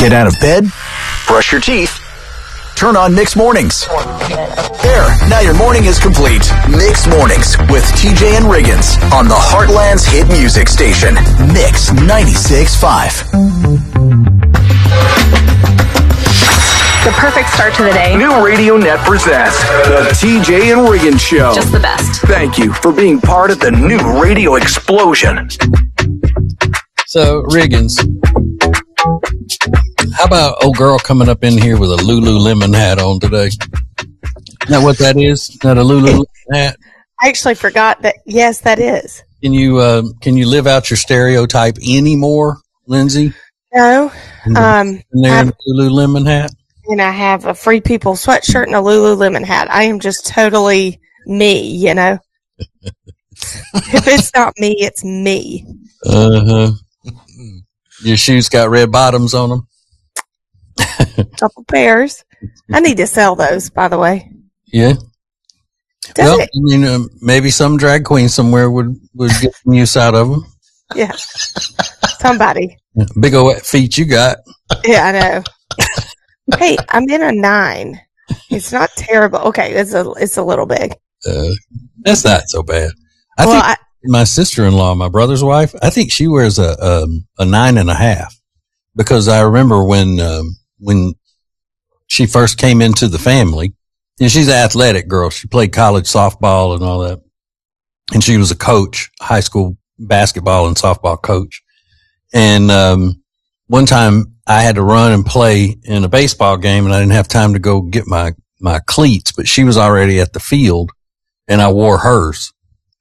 Get out of bed, brush your teeth, turn on Mix Mornings. There, now your morning is complete. Mix Mornings with TJ and Riggins on the Heartland's hit music station, Mix 96.5. The perfect start to the day. New Radio Net presents the TJ and Riggins Show. Just the best. Thank you for being part of the new radio explosion. So, Riggins, how about old girl coming up in here with a Lululemon hat on today? Is that what that is? Is that a Lululemon hat? I actually forgot that. Yes, that is. Can you live out your stereotype anymore, Lindsay? No. And there in a Lululemon hat? And I have a Free People sweatshirt and a Lululemon hat. I am just totally me, you know. If it's not me, it's me. Uh-huh. Your shoes got red bottoms on them? Couple pairs. I need to sell those, by the way. Yeah. Does it? I mean, maybe some drag queen somewhere would get some use out of them. Yeah. Somebody. Big old feet you got. Yeah, I know. Hey, I'm in a 9. It's not terrible. Okay, it's a little big. That's not so bad. I think my sister-in-law, my brother's wife, I think she wears a 9.5, because I remember when she first came into the family, and she's an athletic girl. She played college softball and all that. And she was a coach, high school basketball and softball coach. And, one time I had to run and play in a baseball game, and I didn't have time to go get my cleats, but she was already at the field and I wore hers.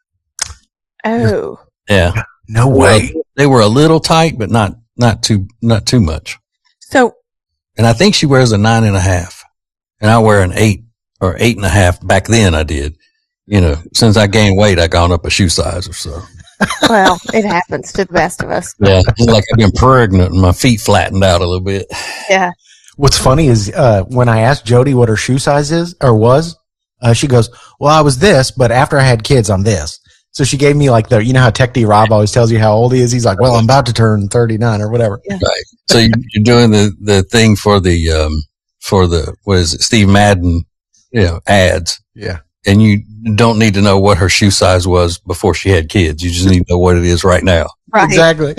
Oh. Yeah. No way. They were a little tight, but not too much. So. And I think she wears a 9.5, and I wear an 8 or 8.5. Back then I did. You know, since I gained weight, I gone up a shoe size or so. Well, it happens to the best of us. Yeah. It's like I've been pregnant and my feet flattened out a little bit. Yeah. What's funny is, when I asked Jody what her shoe size is or was, she goes, well, I was this, but after I had kids, I'm this. So she gave me like you know how Tech D Rob always tells you how old he is? He's like, well, I'm about to turn 39 or whatever. Yeah. Right. So you're doing the thing for the, what is it, Steve Madden, ads. Yeah. And you don't need to know what her shoe size was before she had kids. You just need to know what it is right now. Right. Exactly.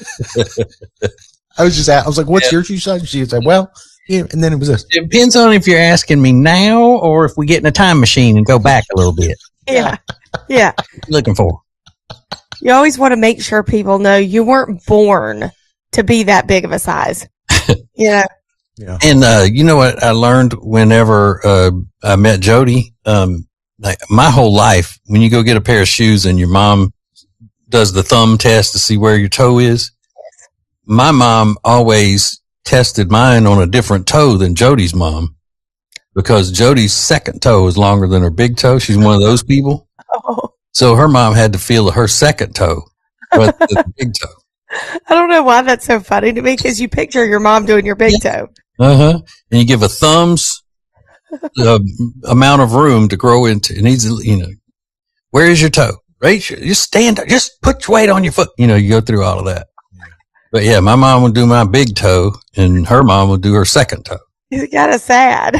I was like, what's your shoe size? She said, well, yeah. And then it was this. It depends on if you're asking me now or if we get in a time machine and go back a little bit. Yeah. Yeah. Looking for. You always want to make sure people know you weren't born to be that big of a size. You know? Yeah. And, you know what I learned whenever, I met Jody? Like my whole life, when you go get a pair of shoes and your mom does the thumb test to see where your toe is, my mom always tested mine on a different toe than Jody's mom, because Jody's second toe is longer than her big toe. She's one of those people. Oh. So her mom had to feel her second toe, but the big toe. I don't know why that's so funny to me, because you picture your mom doing your big toe. Uh-huh. And you give a thumb's amount of room to grow into. It needs, where is your toe? Right? Just stand up. Just put your weight on your foot. You go through all of that. But yeah, my mom would do my big toe and her mom would do her second toe. It's kind of sad.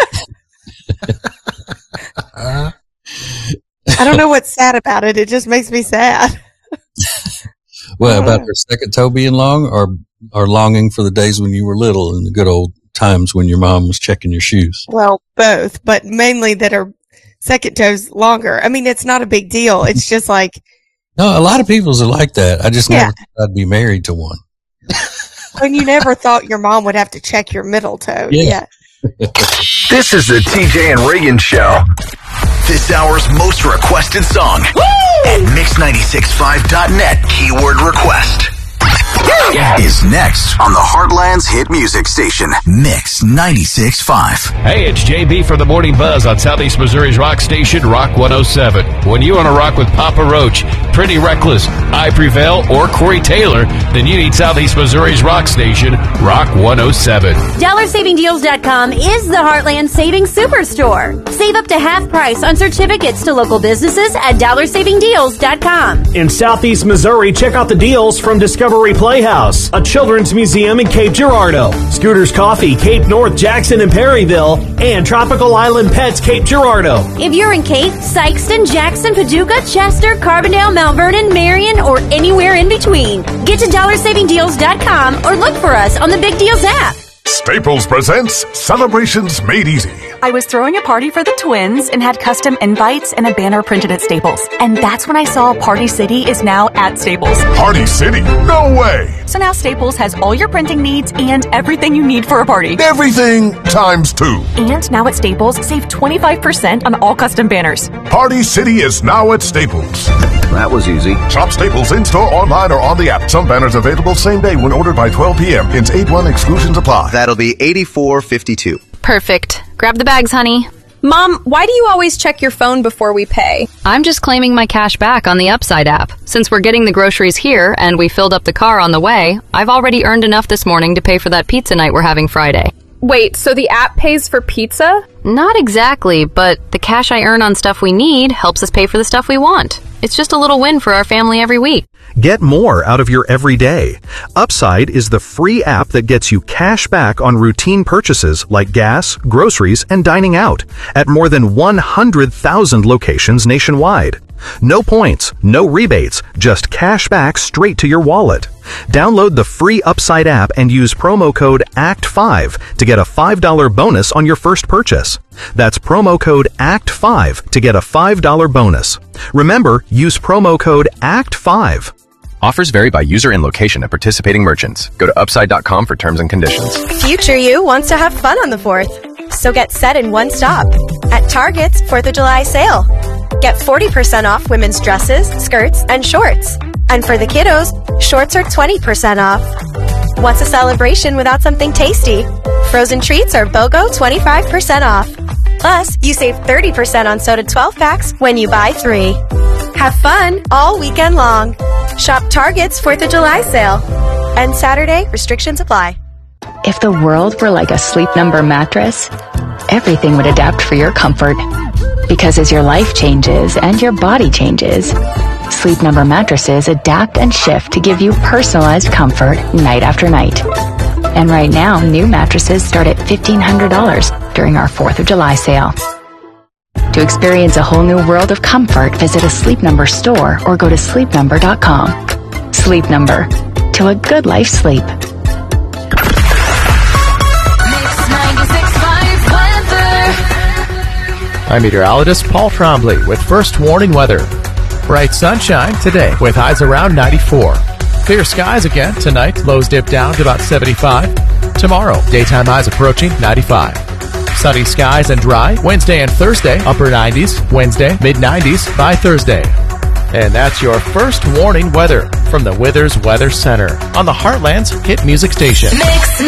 I don't know what's sad about it. It just makes me sad. Well, about her second toe being long, or longing for the days when you were little and the good old times when your mom was checking your shoes? Well, both, but mainly that her second toe's longer. I mean, it's not a big deal. It's just like. No, a lot of people's are like that. I just never thought I'd be married to one. When you never thought your mom would have to check your middle toe. Yeah. This is the TJ and Riggins Show. This hour's most requested song at Mix965.net keyword request is next on the Heartland's hit music station, Mix 96.5. Hey, it's JB for the Morning Buzz on Southeast Missouri's rock station, Rock 107. When you want to rock with Papa Roach, Pretty Reckless, I Prevail, or Corey Taylor, then you need Southeast Missouri's rock station, Rock 107. DollarSavingDeals.com is the Heartland Savings Superstore. Save up to half price on certificates to local businesses at DollarSavingDeals.com. In Southeast Missouri, check out the deals from Discovery Playhouse, a children's museum in Cape Girardeau, Scooter's Coffee, Cape North, Jackson, and Perryville, and Tropical Island Pets, Cape Girardeau. If you're in Cape, Sykeston, Jackson, Paducah, Chester, Carbondale, Mount Vernon, Marion, or anywhere in between, get to DollarSavingDeals.com or look for us on the Big Deals app. Staples presents Celebrations Made Easy. I was throwing a party for the twins and had custom invites and a banner printed at Staples. And that's when I saw Party City is now at Staples. Party City? No way! So now Staples has all your printing needs and everything you need for a party. Everything times 2. And now at Staples, save 25% on all custom banners. Party City is now at Staples. That was easy. Shop Staples in-store, online, or on the app. Some banners available same day when ordered by 12 p.m. Ins 8-1 exclusions apply. That'll be $84.52. Perfect. Grab the bags, honey. Mom, why do you always check your phone before we pay? I'm just claiming my cash back on the Upside app. Since we're getting the groceries here and we filled up the car on the way, I've already earned enough this morning to pay for that pizza night we're having Friday. Wait, so the app pays for pizza? Not exactly, but the cash I earn on stuff we need helps us pay for the stuff we want. It's just a little win for our family every week. Get more out of your everyday. Upside is the free app that gets you cash back on routine purchases like gas, groceries, and dining out at more than 100,000 locations nationwide. No points, no rebates, just cash back straight to your wallet. Download the free Upside app and use promo code ACT5 to get a $5 bonus on your first purchase. That's promo code ACT5 to get a $5 bonus. Remember, use promo code ACT5. Offers vary by user and location at participating merchants. Go to upside.com for terms and conditions. Future you wants to have fun on the 4th. So get set in one stop at Target's 4th of July sale. Get 40% off women's dresses, skirts, and shorts. And for the kiddos, shorts are 20% off. What's a celebration without something tasty? Frozen treats are BOGO 25% off. Plus, you save 30% on soda 12-packs when you buy 3. Have fun all weekend long. Shop Target's 4th of July sale. And Saturday, restrictions apply. If the world were like a Sleep Number mattress, everything would adapt for your comfort. Because as your life changes and your body changes, Sleep Number mattresses adapt and shift to give you personalized comfort night after night. And right now, new mattresses start at $1,500 during our 4th of July sale. To experience a whole new world of comfort, visit a Sleep Number store or go to sleepnumber.com. Sleep Number. To a good life sleep. I'm meteorologist Paul Trombley with First Warning Weather. Bright sunshine today with highs around 94. Clear skies again tonight. Lows dip down to about 75. Tomorrow, daytime highs approaching 95. Sunny skies and dry Wednesday and Thursday, upper 90s. Wednesday, mid-90s by Thursday. And that's your First Warning Weather from the Withers Weather Center on the Heartland's hit music station.